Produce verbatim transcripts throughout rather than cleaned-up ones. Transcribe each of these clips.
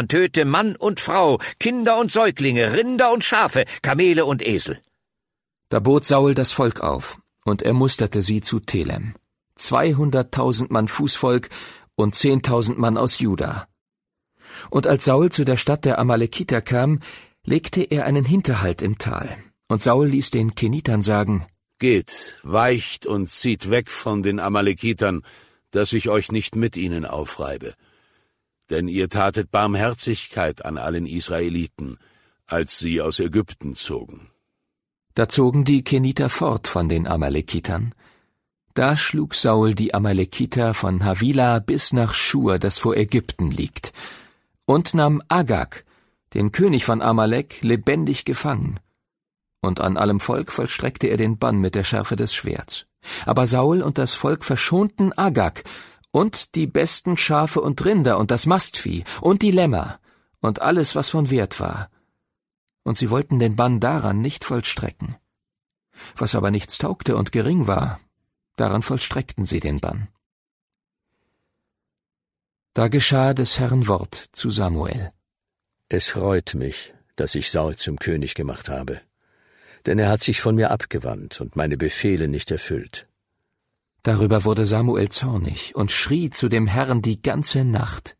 Man töte Mann und Frau, Kinder und Säuglinge, Rinder und Schafe, Kamele und Esel. Da bot Saul das Volk auf, und er musterte sie zu Telem. Zweihunderttausend Mann Fußvolk und zehntausend Mann aus Juda. Und als Saul zu der Stadt der Amalekiter kam, legte er einen Hinterhalt im Tal. Und Saul ließ den Kenitern sagen: Geht, weicht und zieht weg von den Amalekitern, dass ich euch nicht mit ihnen aufreibe. Denn ihr tatet Barmherzigkeit an allen Israeliten, als sie aus Ägypten zogen. Da zogen die Keniter fort von den Amalekitern. Da schlug Saul die Amalekiter von Havila bis nach Schur, das vor Ägypten liegt, und nahm Agag, den König von Amalek, lebendig gefangen. Und an allem Volk vollstreckte er den Bann mit der Schärfe des Schwerts. Aber Saul und das Volk verschonten Agag und die besten Schafe und Rinder und das Mastvieh und die Lämmer und alles, was von Wert war. Und sie wollten den Bann daran nicht vollstrecken. Was aber nichts taugte und gering war, daran vollstreckten sie den Bann. Da geschah des Herrn Wort zu Samuel. Es reut mich, dass ich Saul zum König gemacht habe, denn er hat sich von mir abgewandt und meine Befehle nicht erfüllt. Darüber wurde Samuel zornig und schrie zu dem Herrn die ganze Nacht.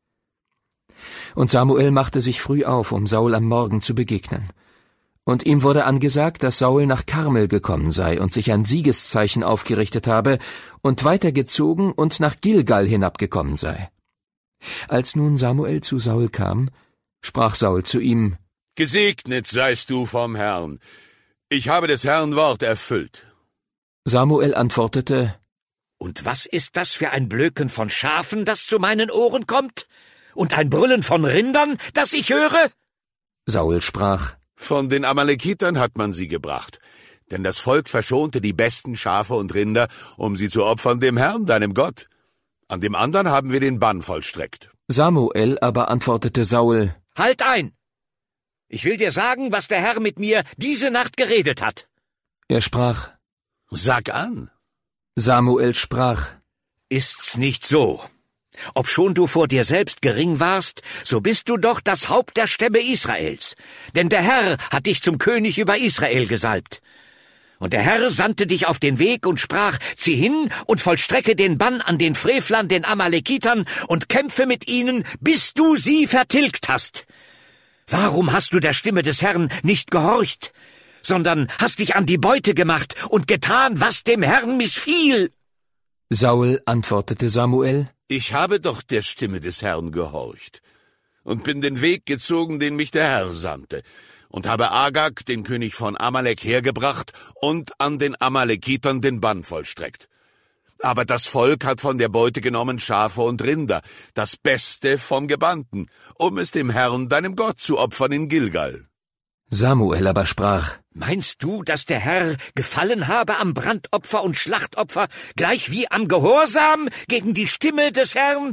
Und Samuel machte sich früh auf, um Saul am Morgen zu begegnen. Und ihm wurde angesagt, dass Saul nach Karmel gekommen sei und sich ein Siegeszeichen aufgerichtet habe und weitergezogen und nach Gilgal hinabgekommen sei. Als nun Samuel zu Saul kam, sprach Saul zu ihm: Gesegnet seist du vom Herrn. Ich habe des Herrn Wort erfüllt. Samuel antwortete: Und was ist das für ein Blöken von Schafen, das zu meinen Ohren kommt? Und ein Brüllen von Rindern, das ich höre? Saul sprach: Von den Amalekitern hat man sie gebracht, denn das Volk verschonte die besten Schafe und Rinder, um sie zu opfern dem Herrn, deinem Gott. An dem anderen haben wir den Bann vollstreckt. Samuel aber antwortete Saul: Halt ein! Ich will dir sagen, was der Herr mit mir diese Nacht geredet hat. Er sprach: Sag an. Samuel sprach: Ist's nicht so? Obschon du vor dir selbst gering warst, so bist du doch das Haupt der Stämme Israels. Denn der Herr hat dich zum König über Israel gesalbt. Und der Herr sandte dich auf den Weg und sprach: Zieh hin und vollstrecke den Bann an den Frevlern, den Amalekitern, und kämpfe mit ihnen, bis du sie vertilgt hast. Warum hast du der Stimme des Herrn nicht gehorcht, sondern hast dich an die Beute gemacht und getan, was dem Herrn missfiel? Saul antwortete Samuel: Ich habe doch der Stimme des Herrn gehorcht und bin den Weg gezogen, den mich der Herr sandte, und habe Agag, den König von Amalek, hergebracht und an den Amalekitern den Bann vollstreckt. Aber das Volk hat von der Beute genommen Schafe und Rinder, das Beste vom Gebannten, um es dem Herrn, deinem Gott, zu opfern in Gilgal. Samuel aber sprach: Meinst du, dass der Herr gefallen habe am Brandopfer und Schlachtopfer, gleich wie am Gehorsam gegen die Stimme des Herrn?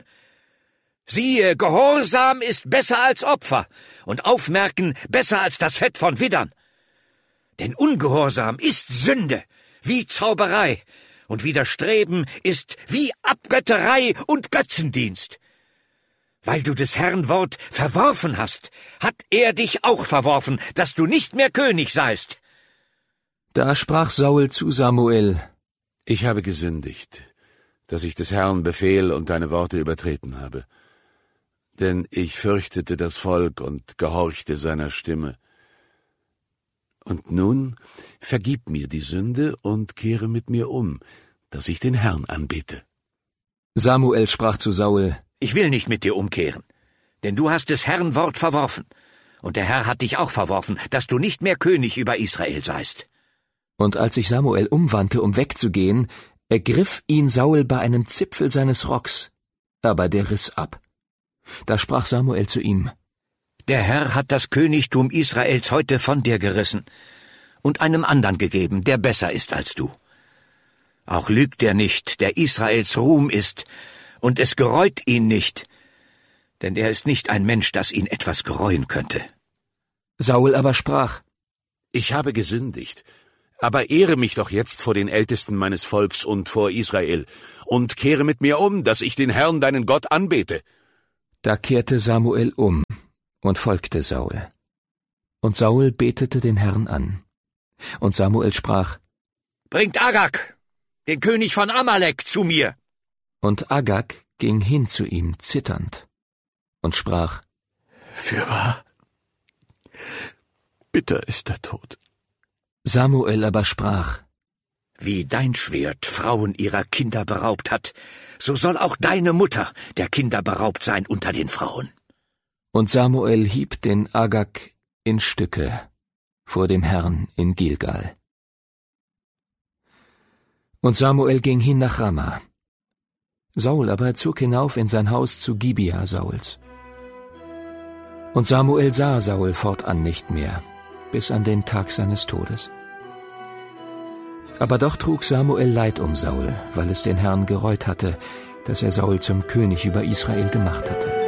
Siehe, Gehorsam ist besser als Opfer und Aufmerken besser als das Fett von Widdern. Denn Ungehorsam ist Sünde, wie Zauberei, und Widerstreben ist wie Abgötterei und Götzendienst. Weil du des Herrn Wort verworfen hast, hat er dich auch verworfen, dass du nicht mehr König seist. Da sprach Saul zu Samuel: Ich habe gesündigt, dass ich des Herrn Befehl und deine Worte übertreten habe. Denn ich fürchtete das Volk und gehorchte seiner Stimme. Und nun vergib mir die Sünde und kehre mit mir um, dass ich den Herrn anbete. Samuel sprach zu Saul: Ich will nicht mit dir umkehren, denn du hast des Herrn Wort verworfen, und der Herr hat dich auch verworfen, dass du nicht mehr König über Israel seist. Und als sich Samuel umwandte, um wegzugehen, ergriff ihn Saul bei einem Zipfel seines Rocks, aber der riss ab. Da sprach Samuel zu ihm: Der Herr hat das Königtum Israels heute von dir gerissen und einem andern gegeben, der besser ist als du. Auch lügt er nicht, der Israels Ruhm ist, und es gereut ihn nicht, denn er ist nicht ein Mensch, das ihn etwas gereuen könnte. Saul aber sprach: Ich habe gesündigt, aber ehre mich doch jetzt vor den Ältesten meines Volks und vor Israel und kehre mit mir um, dass ich den Herrn, deinen Gott, anbete. Da kehrte Samuel um und folgte Saul. Und Saul betete den Herrn an. Und Samuel sprach: Bringt Agag, den König von Amalek, zu mir. Und Agag ging hin zu ihm zitternd und sprach: Fürwahr, bitter ist der Tod. Samuel aber sprach: Wie dein Schwert Frauen ihrer Kinder beraubt hat, so soll auch deine Mutter der Kinder beraubt sein unter den Frauen. Und Samuel hieb den Agag in Stücke vor dem Herrn in Gilgal. Und Samuel ging hin nach Rama. Saul aber zog hinauf in sein Haus zu Gibea Sauls. Und Samuel sah Saul fortan nicht mehr, bis an den Tag seines Todes. Aber doch trug Samuel Leid um Saul, weil es den Herrn gereut hatte, dass er Saul zum König über Israel gemacht hatte.